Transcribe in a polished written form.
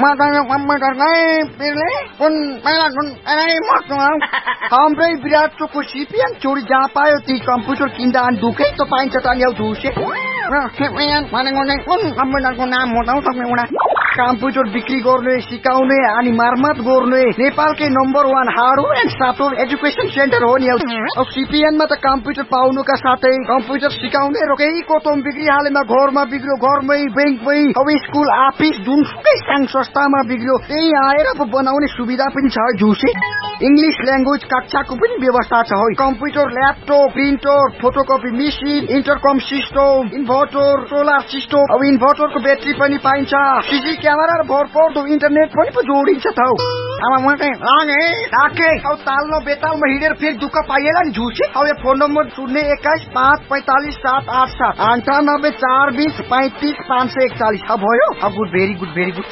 makanya komputer kayak pilih pun pelan hampir berat cukup sipian curi japai di komputer kindaan duke itu paling cetan ya dusi. Nah, sipian mana ngone pun komputer ko naam tahu tak ngona. Komputer बिक्री गर्ने सिकाउने अनि मर्मत गर्ने नेपालकै number 1 hardware and software education centre हो नि। अब सीपीएन मा त कम्प्युटर पाउनुका साथै कम्प्युटर सिकाउने रोकै कोतम बिक्री हालेमा घरमा बिग्रो घरमै बैंकमै अब स्कुल अफिस जुनसुकै संघ संस्थामा बिग्रो त्यही आएर बनाउने सुविधा पनि छ जुसे। इंग्लिश ल्याङ्ग्वेज कक्षाको पनि व्यवस्था छ हो। Computer laptop printer photocopy machine इन्टरकम system inverter solar system अब इन्भर्टरको ब्याट्री पनि पाइन्छ। सीसी क्यामेरा र भरपर्दो इन्टरनेट पनि पो जोडिन्छ त हो। अब म चाहिँ लागे राखे अब तालमा बेतालमा हिँडेर फेरि दुःख पाइएला नि झुसे। अब यो फोन नम्बर 021545787 9842453541 अब भयो। अब गुड भेरी गुड।